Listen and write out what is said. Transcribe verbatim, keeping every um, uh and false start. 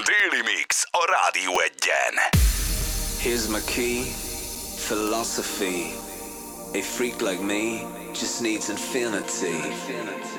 Déli Mix a Rádió Egyen. Here's my key, philosophy. A freak like me just needs infinity.